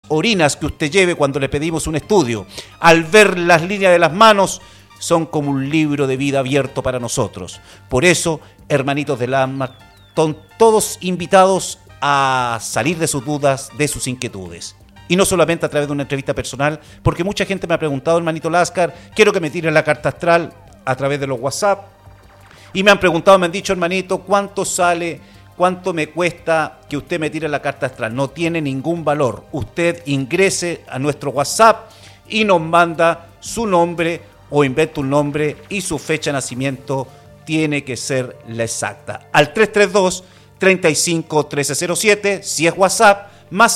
orinas que usted lleve cuando le pedimos un estudio, al ver las líneas de las manos, son como un libro de vida abierto para nosotros. Por eso, hermanitos del alma, son todos invitados a salir de sus dudas, de sus inquietudes. Y no solamente a través de una entrevista personal, porque mucha gente me ha preguntado, hermanito Láscar, quiero que me tire la carta astral a través de los WhatsApp. Y me han preguntado, me han dicho, hermanito, ¿cuánto sale, cuánto me cuesta que usted me tire la carta astral? No tiene ningún valor. Usted ingrese a nuestro WhatsApp y nos manda su nombre o inventa un nombre y su fecha de nacimiento tiene que ser la exacta. Al 332-35-1307, si es WhatsApp, más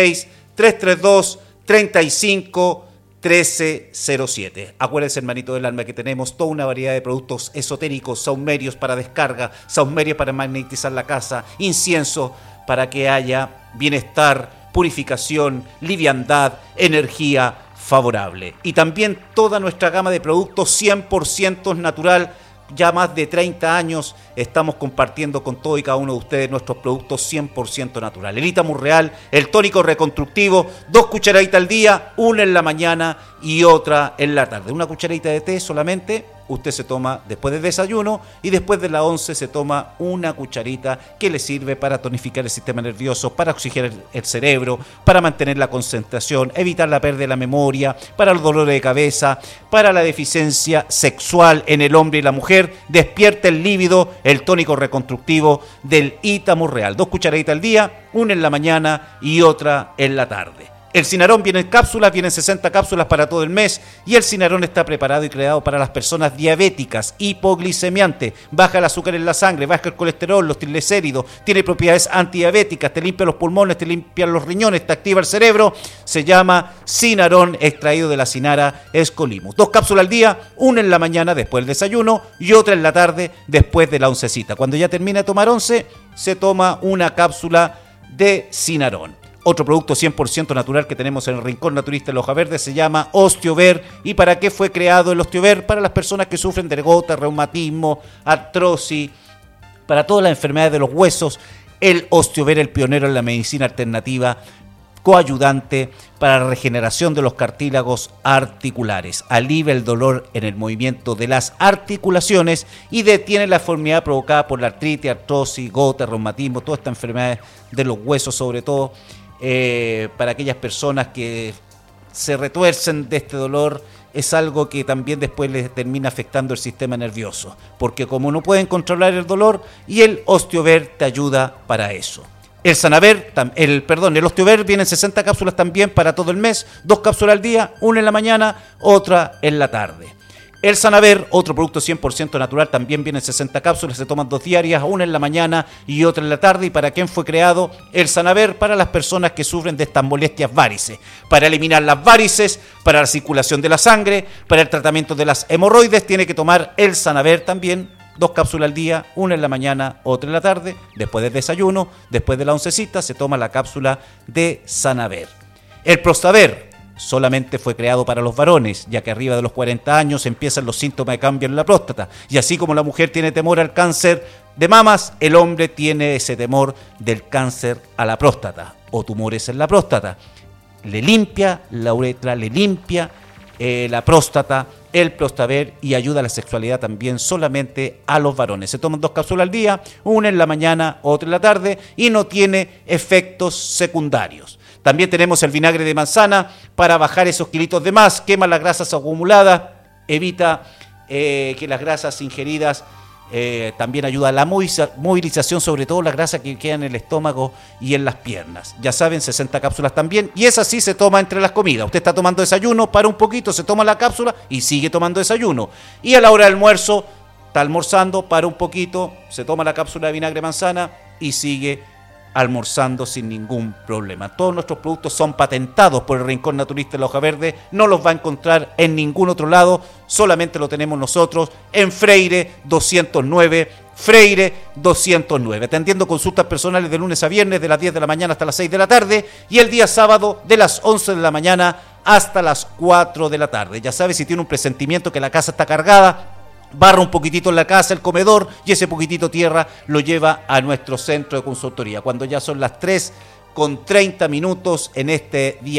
56-332-35-1307. Acuérdense, hermanito del alma, que tenemos toda una variedad de productos esotéricos, saumerios para descarga, saumerios para magnetizar la casa, incienso para que haya bienestar, purificación, liviandad, energía favorable. Y también toda nuestra gama de productos 100% natural. Ya más de 30 años estamos compartiendo con todo y cada uno de ustedes nuestros productos 100% natural. El Itamus Real, el tónico reconstructivo, 2 cucharaditas al día, una en la mañana y otra en la tarde. Una cucharadita de té solamente usted se toma después del desayuno y después de la 11 se toma una cucharita que le sirve para tonificar el sistema nervioso, para oxigenar el cerebro, para mantener la concentración, evitar la pérdida de la memoria, para los dolores de cabeza, para la deficiencia sexual en el hombre y la mujer. Despierta el líbido, el tónico reconstructivo del Itamus Real. 2 cucharaditas al día, una en la mañana y otra en la tarde. El Cinarón viene en cápsulas, vienen 60 cápsulas para todo el mes y el Cinarón está preparado y creado para las personas diabéticas, hipoglicemiantes, baja el azúcar en la sangre, baja el colesterol, los triglicéridos, tiene propiedades antidiabéticas, te limpia los pulmones, te limpia los riñones, te activa el cerebro. Se llama Cinarón, extraído de la Cinara Escolimus. 2 cápsulas al día, una en la mañana después del desayuno y otra en la tarde después de la oncecita. Cuando ya termina de tomar 11, se toma una cápsula de Cinarón. Otro producto 100% natural que tenemos en el Rincón Naturista de la Hoja Verde se llama Osteover. ¿Y para qué fue creado el Osteover? Para las personas que sufren de gota, reumatismo, artrosis, para todas las enfermedades de los huesos. El Osteover, el pionero en la medicina alternativa, coayudante para la regeneración de los cartílagos articulares, alivia el dolor en el movimiento de las articulaciones y detiene la deformidad provocada por la artritis, artrosis, gota, reumatismo, todas estas enfermedades de los huesos, sobre todo para aquellas personas que se retuercen de este dolor. Es algo que también después les termina afectando el sistema nervioso, porque como no pueden controlar el dolor, y el Osteover te ayuda para eso. El Osteover viene en 60 cápsulas también para todo el mes, 2 cápsulas al día, una en la mañana, otra en la tarde. El Sanaver, otro producto 100% natural, también viene en 60 cápsulas, se toman 2 diarias, una en la mañana y otra en la tarde. ¿Y para quién fue creado el Sanaver? Para las personas que sufren de estas molestias varices, para eliminar las varices, para la circulación de la sangre, para el tratamiento de las hemorroides. Tiene que tomar el Sanaver también, 2 cápsulas al día, una en la mañana, otra en la tarde. Después del desayuno, después de la oncecita, se toma la cápsula de Sanaver. El Prostaver solamente fue creado para los varones, ya que arriba de los 40 años empiezan los síntomas de cambio en la próstata. Y así como la mujer tiene temor al cáncer de mamas, el hombre tiene ese temor del cáncer a la próstata o tumores en la próstata. Le limpia la uretra, le limpia la próstata, el Prostaver, y ayuda a la sexualidad también solamente a los varones. Se toman 2 cápsulas al día, una en la mañana, otra en la tarde, y no tiene efectos secundarios. También tenemos el vinagre de manzana para bajar esos kilitos de más, quema las grasas acumuladas, evita que las grasas ingeridas, también ayuda a la movilización, sobre todo las grasas que quedan en el estómago y en las piernas. Ya saben, 60 cápsulas también, y esa sí se toma entre las comidas. Usted está tomando desayuno, para un poquito, se toma la cápsula y sigue tomando desayuno. Y a la hora del almuerzo, está almorzando, para un poquito, se toma la cápsula de vinagre de manzana y sigue almorzando sin ningún problema. Todos nuestros productos son patentados por el Rincón Naturista de la Hoja Verde. No los va a encontrar en ningún otro lado, solamente lo tenemos nosotros en Freire 209. Freire 209, atendiendo consultas personales de lunes a viernes de las 10 de la mañana hasta las 6 de la tarde, y el día sábado de las 11 de la mañana hasta las 4 de la tarde. Ya sabe, si tiene un presentimiento que la casa está cargada, barra un poquitito en la casa, el comedor, y ese poquitito tierra lo lleva a nuestro centro de consultoría. Cuando ya son las 3:30 en este día